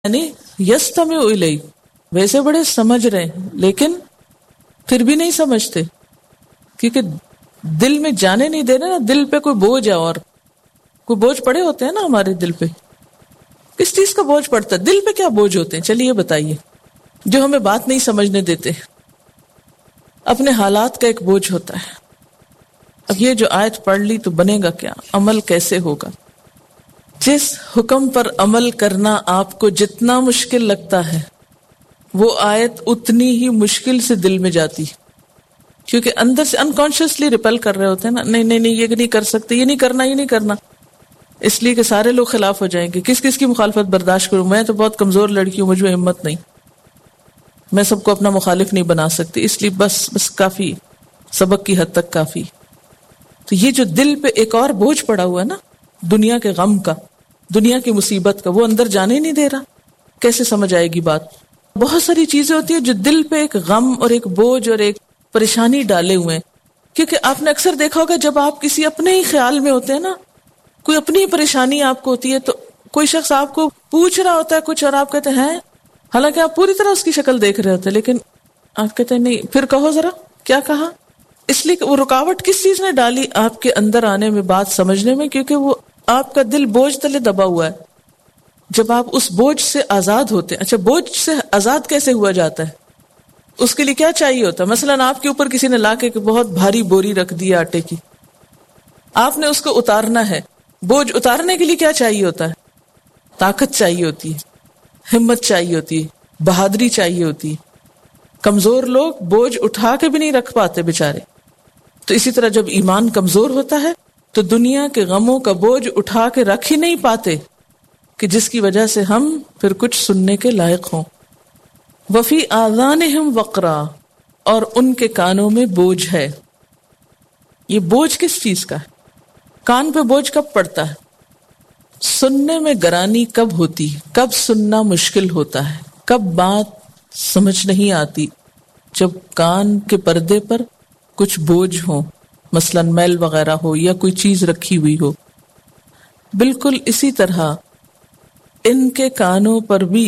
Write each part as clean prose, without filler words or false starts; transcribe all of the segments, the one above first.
یعنی یستمعوا الیک، ویسے بڑے سمجھ رہے ہیں لیکن پھر بھی نہیں سمجھتے، کیونکہ دل میں جانے نہیں دے رہے نا، دل پہ کوئی بوجھ ہے، اور کوئی بوجھ پڑے ہوتے ہیں نا ہمارے دل پہ. کس چیز کا بوجھ پڑتا ہے؟ دل پہ کیا بوجھ ہوتے ہیں؟ چلیے بتائیے. جو ہمیں بات نہیں سمجھنے دیتے، اپنے حالات کا ایک بوجھ ہوتا ہے. اب یہ جو آیت پڑھ لی تو بنے گا کیا؟ عمل کیسے ہوگا؟ جس حکم پر عمل کرنا آپ کو جتنا مشکل لگتا ہے وہ آیت اتنی ہی مشکل سے دل میں جاتی، کیونکہ اندر سے انکانشیسلی ریپل کر رہے ہوتے ہیں نا، نہیں نہیں نہیں یہ نہیں کر سکتے، یہ نہیں کرنا، یہ نہیں کرنا، اس لیے کہ سارے لوگ خلاف ہو جائیں گے. کس کس کی مخالفت برداشت کروں؟ میں تو بہت کمزور لڑکی ہوں، مجھ میں ہمت نہیں، میں سب کو اپنا مخالف نہیں بنا سکتی، اس لیے بس کافی، سبق کی حد تک کافی. تو یہ جو دل پہ ایک اور بوجھ پڑا ہوا ہے نا، دنیا کے غم کا، دنیا کی مصیبت کا، وہ اندر جانے نہیں دے رہا. کیسے سمجھ آئے گی بات؟ بہت ساری چیزیں ہوتی ہیں جو دل پہ ایک غم اور ایک بوجھ اور ایک پریشانی ڈالے ہوئے ہیں. کیونکہ آپ نے اکثر دیکھا ہوگا جب آپ کسی اپنے ہی خیال میں ہوتے ہیں نا، کوئی اپنی پریشانی آپ کو ہوتی ہے، تو کوئی شخص آپ کو پوچھ رہا ہوتا ہے کچھ اور آپ کہتے ہیں حالانکہ آپ پوری طرح اس کی شکل دیکھ رہے ہوتے ہیں، لیکن آپ کہتے ہیں نہیں، پھر کہو ذرا کیا کہا. اس لیے کہ وہ رکاوٹ کس چیز نے ڈالی آپ کے اندر آنے میں، بات سمجھنے میں، کیونکہ وہ آپ کا دل بوجھ تلے دبا ہوا ہے. جب آپ اس بوجھ سے آزاد ہوتے ہیں، اچھا بوجھ سے آزاد کیسے ہوا جاتا ہے؟ اس کے لیے کیا چاہیے ہوتا ہے؟ مثلا آپ کے اوپر کسی نے لا کے بہت بھاری بوری رکھ دی آٹے کی، آپ نے اس کو اتارنا ہے. بوجھ اتارنے کے لیے کیا چاہیے ہوتا ہے؟ طاقت چاہیے ہوتی ہے، ہمت چاہیے ہوتی ہے، بہادری چاہیے ہوتی ہے. کمزور لوگ بوجھ اٹھا کے بھی نہیں رکھ پاتے بیچارے. تو اسی طرح جب ایمان کمزور ہوتا ہے تو دنیا کے غموں کا بوجھ اٹھا کے رکھ ہی نہیں پاتے، کہ جس کی وجہ سے ہم پھر کچھ سننے کے لائق ہوں. وفی آذانہم وقرا، اور ان کے کانوں میں بوجھ ہے. یہ بوجھ کس چیز کا ہے؟ کان پہ بوجھ کب پڑتا ہے؟ سننے میں گرانی کب ہوتی، کب سننا مشکل ہوتا ہے، کب بات سمجھ نہیں آتی؟ جب کان کے پردے پر کچھ بوجھ ہو، مثلا میل وغیرہ ہو یا کوئی چیز رکھی ہوئی ہو. بالکل اسی طرح ان کے کانوں پر بھی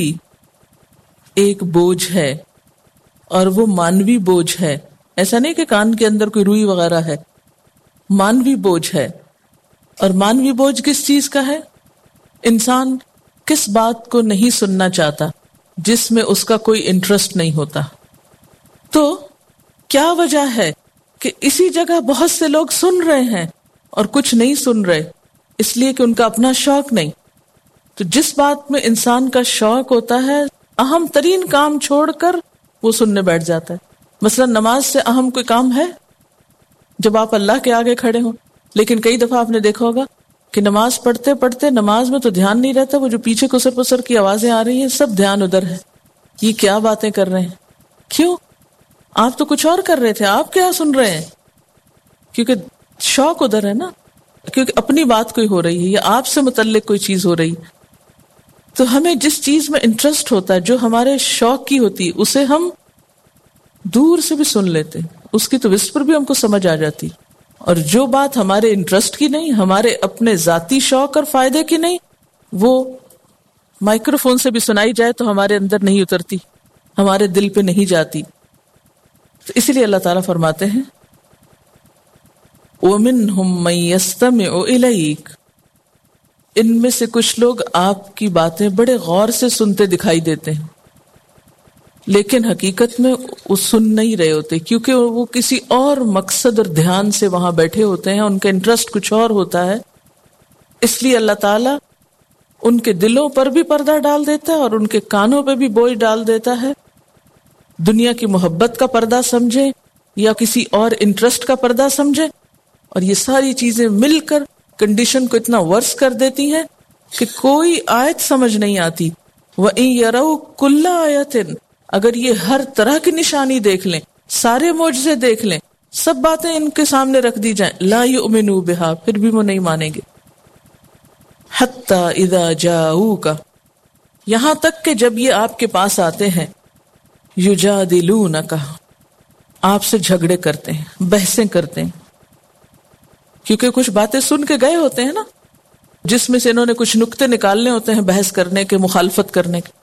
ایک بوجھ ہے، اور وہ مانوی بوجھ ہے. ایسا نہیں کہ کان کے اندر کوئی روئی وغیرہ ہے، مانوی بوجھ ہے. اور مانوی بوجھ کس چیز کا ہے؟ انسان کس بات کو نہیں سننا چاہتا جس میں اس کا کوئی انٹرسٹ نہیں ہوتا. تو کیا وجہ ہے کہ اسی جگہ بہت سے لوگ سن رہے ہیں اور کچھ نہیں سن رہے؟ اس لیے کہ ان کا اپنا شوق نہیں. تو جس بات میں انسان کا شوق ہوتا ہے، اہم ترین کام چھوڑ کر وہ سننے بیٹھ جاتا ہے. مثلا نماز سے اہم کوئی کام ہے جب آپ اللہ کے آگے کھڑے ہوں؟ لیکن کئی دفعہ آپ نے دیکھا ہوگا کہ نماز پڑھتے پڑھتے نماز میں تو دھیان نہیں رہتا، وہ جو پیچھے کسر پسر کی آوازیں آ رہی ہیں سب دھیان ادھر ہے. یہ کیا باتیں کر رہے ہیں؟ کیوں؟ آپ تو کچھ اور کر رہے تھے، آپ کیا سن رہے ہیں؟ کیونکہ شوق ادھر ہے نا، کیونکہ اپنی بات کوئی ہو رہی ہے یا آپ سے متعلق کوئی چیز ہو رہی. تو ہمیں جس چیز میں انٹرسٹ ہوتا ہے، جو ہمارے شوق کی ہوتی، اسے ہم دور سے بھی سن لیتے، اس کی تو وسپر بھی ہم کو سمجھ آ جاتی. اور جو بات ہمارے انٹرسٹ کی نہیں، ہمارے اپنے ذاتی شوق اور فائدے کی نہیں، وہ مائکرو فون سے بھی سنائی جائے تو ہمارے اندر نہیں اترتی، ہمارے دل پہ نہیں جاتی. تو اسی لیے اللہ تعالیٰ فرماتے ہیں وَمِنْهُمْ مَنْ يَسْتَمِعُ إِلَيْكَ، ان میں سے کچھ لوگ آپ کی باتیں بڑے غور سے سنتے دکھائی دیتے ہیں، لیکن حقیقت میں وہ سن نہیں رہے ہوتے، کیونکہ وہ کسی اور مقصد اور دھیان سے وہاں بیٹھے ہوتے ہیں، ان کا انٹرسٹ کچھ اور ہوتا ہے. اس لیے اللہ تعالیٰ ان کے دلوں پر بھی پردہ ڈال دیتا ہے اور ان کے کانوں پہ بھی بوجھ ڈال دیتا ہے. دنیا کی محبت کا پردہ سمجھے یا کسی اور انٹرسٹ کا پردہ سمجھے، اور یہ ساری چیزیں مل کر کنڈیشن کو اتنا ورس کر دیتی ہیں کہ کوئی آیت سمجھ نہیں آتی. وَإِن يَرَوْا كُلَّ آیَةٍ، اگر یہ ہر طرح کی نشانی دیکھ لیں، سارے معجزے دیکھ لیں، سب باتیں ان کے سامنے رکھ دی جائیں، لا یؤمنوا بہا، پھر بھی وہ نہیں مانیں گے. حتی اذا جاؤک، یہاں تک کہ جب یہ آپ کے پاس آتے ہیں، یجادلونک، آپ سے جھگڑے کرتے ہیں، بحثیں کرتے ہیں، کیونکہ کچھ باتیں سن کے گئے ہوتے ہیں نا، جس میں سے انہوں نے کچھ نکتے نکالنے ہوتے ہیں بحث کرنے کے، مخالفت کرنے کے.